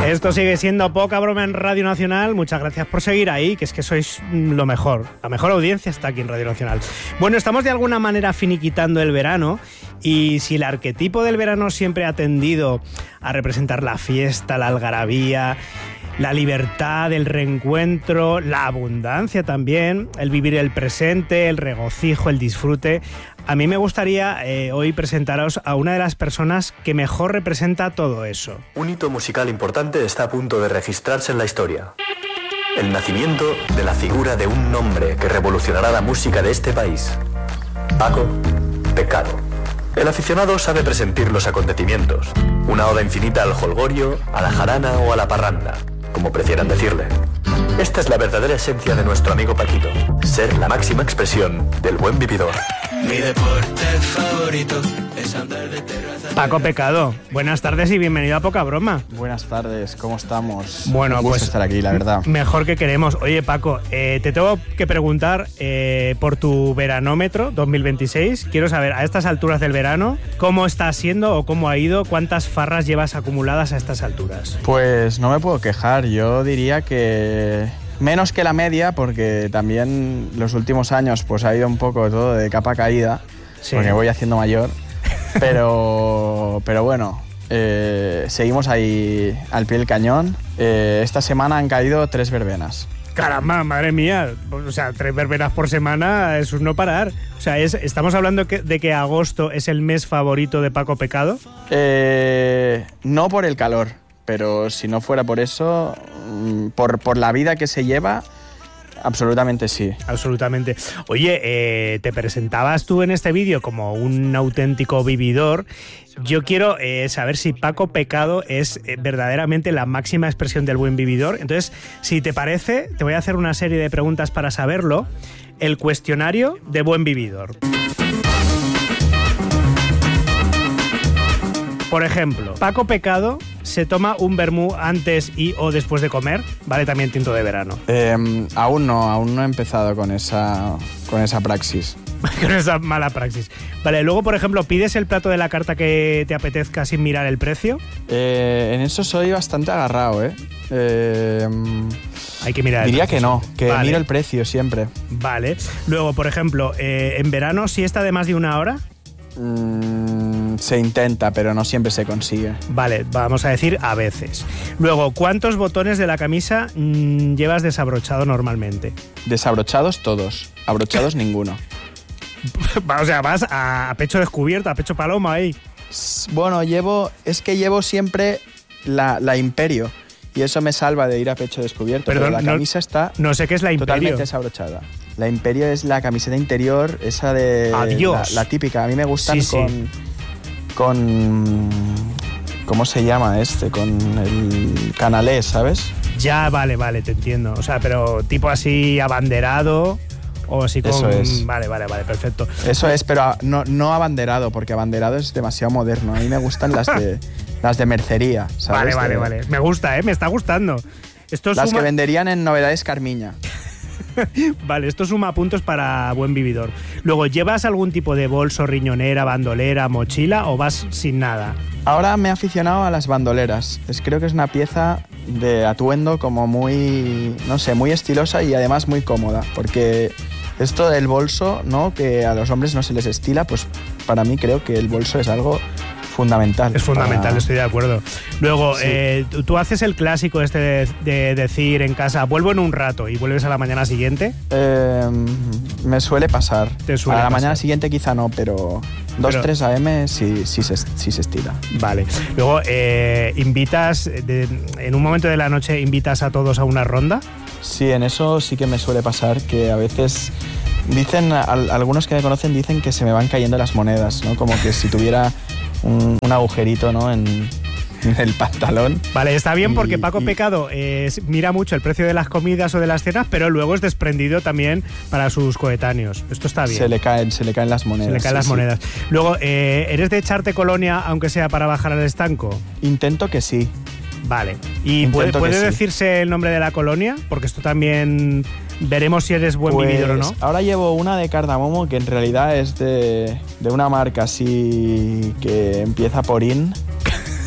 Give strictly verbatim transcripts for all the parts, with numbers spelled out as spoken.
Esto sigue siendo Poca Broma en Radio Nacional. Muchas gracias por seguir ahí, que es que sois lo mejor. La mejor audiencia está aquí en Radio Nacional. Bueno, estamos de alguna manera finiquitando el verano, y si el arquetipo del verano siempre ha tendido a representar la fiesta, la algarabía, la libertad, el reencuentro, la abundancia también, el vivir el presente, el regocijo, el disfrute, a mí me gustaría eh, hoy presentaros a una de las personas que mejor representa todo eso. Un hito musical importante está a punto de registrarse en la historia. El nacimiento de la figura de un nombre que revolucionará la música de este país. Paco Pecado. El aficionado sabe presentir los acontecimientos. Una oda infinita al jolgorio, a la jarana o a la parranda, como prefieran decirle. Esta es la verdadera esencia de nuestro amigo Paquito. Ser la máxima expresión del buen vividor. Mi deporte favorito es andar de terraza. Paco Pecado, buenas tardes y bienvenido a Poca Broma. Buenas tardes, ¿cómo estamos? Bueno, Un gusto pues estar aquí, la verdad. Mejor que queremos. Oye, Paco, eh, te tengo que preguntar eh, por tu veranómetro dos mil veintiséis. Quiero saber, a estas alturas del verano, ¿cómo está siendo o cómo ha ido? ¿Cuántas farras llevas acumuladas a estas alturas? Pues no me puedo quejar, yo diría que menos que la media, porque también los últimos años pues ha ido un poco todo de capa caída, sí, porque voy haciendo mayor, pero, pero bueno, eh, seguimos ahí al pie del cañón. Eh, esta semana han caído tres verbenas. Caramba, madre mía, o sea, tres verbenas por semana es un no parar. O sea, es, ¿estamos hablando que, de que agosto es el mes favorito de Paco Pecado? Eh, no por el calor, pero si no fuera por eso, por, por la vida que se lleva, absolutamente sí. Absolutamente. Oye, eh, te presentabas tú en este vídeo como un auténtico vividor. Yo quiero eh, saber si Paco Pecado es eh, verdaderamente la máxima expresión del buen vividor. Entonces, si te parece, te voy a hacer una serie de preguntas para saberlo. El cuestionario de buen vividor. Por ejemplo, Paco Pecado se toma un vermú antes y o después de comer, ¿vale? También tinto de verano. Eh, aún no, aún no he empezado con esa, con esa praxis. Con esa mala praxis. Vale, luego, por ejemplo, ¿pides el plato de la carta que te apetezca sin mirar el precio? Eh, en eso soy bastante agarrado, ¿eh? eh Hay que mirar el Diría precio. que no, que vale. miro el precio siempre. Vale. Luego, por ejemplo, eh, en verano, ¿siesta de más de una hora? Mm, se intenta, pero no siempre se consigue. Vale, vamos a decir a veces. Luego, ¿cuántos botones de la camisa mmm, llevas desabrochado normalmente? Desabrochados todos, abrochados ninguno. O sea, vas a pecho descubierto, a pecho paloma ahí. Bueno, llevo, es que llevo siempre la, la Imperio y eso me salva de ir a pecho descubierto. Perdón, pero la no, camisa está no sé qué es la Imperio. Totalmente desabrochada. La Imperio es la camiseta interior, esa de Adiós. La, la típica. A mí me gustan sí, con, sí. con ¿cómo se llama este? Con el canalés, ¿sabes? Ya, vale, vale, te entiendo. O sea, pero tipo así abanderado. O así con... Eso es. Vale, vale, vale, perfecto. Eso es, pero no, no abanderado, porque abanderado es demasiado moderno. A mí me gustan las de las de mercería, ¿sabes? Vale, vale, de... vale. Me gusta, ¿eh? Me está gustando. Esto las suma... que venderían en Novedades Carmiña. Vale, esto suma puntos para buen vividor. Luego, ¿llevas algún tipo de bolso, riñonera, bandolera, mochila o vas sin nada? Ahora me he aficionado a las bandoleras. Es, creo que es una pieza de atuendo como muy, no sé, muy estilosa y además muy cómoda, porque esto del bolso, ¿no?, que a los hombres no se les estila, pues para mí creo que el bolso es algo fundamental. Es fundamental, para... estoy de acuerdo. Luego, sí. eh, ¿tú, ¿tú haces el clásico este de, de decir en casa, vuelvo en un rato y vuelves a la mañana siguiente? Eh, me suele pasar. Te suele a la pasar. mañana siguiente quizá no, pero dos, Pero... tres a eme sí, sí, se, sí se estira. Vale. Luego, eh, ¿invitas, de, en un momento de la noche, invitas a todos a una ronda? Sí, en eso sí que me suele pasar, que a veces dicen, al, algunos que me conocen dicen que se me van cayendo las monedas, ¿no? Como que si tuviera un, un agujerito, ¿no?, en, en el pantalón. Vale, está bien y, porque Paco y... Pecado eh, mira mucho el precio de las comidas o de las cenas, pero luego es desprendido también para sus coetáneos. Esto está bien. Se le caen, se le caen las monedas. Se le caen sí, las sí. monedas. Luego, eh, ¿eres de echarte colonia aunque sea para bajar al estanco? Intento que sí. Vale. ¿Y puede, puede decirse sí. el nombre de la colonia? Porque esto también veremos si eres buen pues, vividor o no. Ahora llevo una de cardamomo que en realidad es de, de una marca así que empieza por in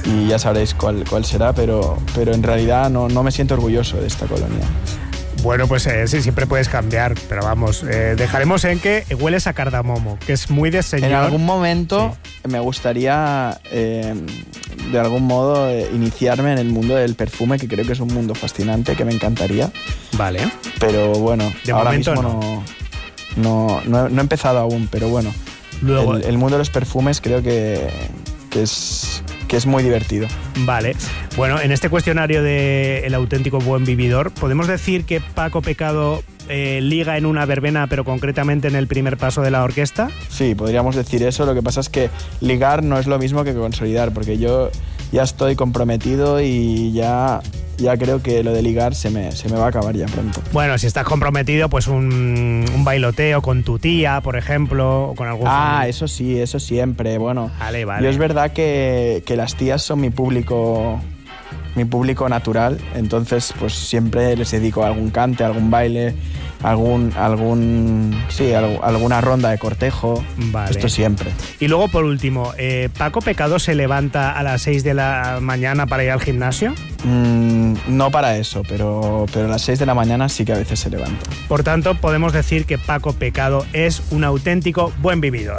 y ya sabréis cuál, cuál será, pero, pero en realidad no, no me siento orgulloso de esta colonia. Bueno, pues eh, sí, siempre puedes cambiar, pero vamos, eh, dejaremos en que hueles a cardamomo, que es muy de señor. En algún momento sí. me gustaría, eh, de algún modo, eh, iniciarme en el mundo del perfume, que creo que es un mundo fascinante, que me encantaría. Vale. Pero bueno, de ahora momento mismo no. No, no, no, no he empezado aún, pero bueno, Luego, el, el mundo de los perfumes creo que, que es... que es muy divertido. Vale. Bueno, en este cuestionario de El auténtico buen vividor, ¿podemos decir que Paco Pecado eh, liga en una verbena, pero concretamente en el primer paso de la orquesta? Sí, podríamos decir eso. Lo que pasa es que ligar no es lo mismo que consolidar, porque yo ya estoy comprometido y ya... ya creo que lo de ligar se me, se me va a acabar ya pronto. Bueno, si estás comprometido, pues un, un bailoteo con tu tía, por ejemplo, o con algún... Ah, familiar. Eso sí, eso siempre. Bueno, vale, vale. Yo es verdad que, que las tías son mi público, mi público natural, entonces pues siempre les dedico algún cante, algún baile, algún, algún sí, alg- alguna ronda de cortejo. Vale. Esto siempre. Y luego, por último, eh, ¿Paco Pecado se levanta a las seis de la mañana para ir al gimnasio? Mm, no para eso, pero, pero a las seis de la mañana sí que a veces se levanta. Por tanto, podemos decir que Paco Pecado es un auténtico buen vividor.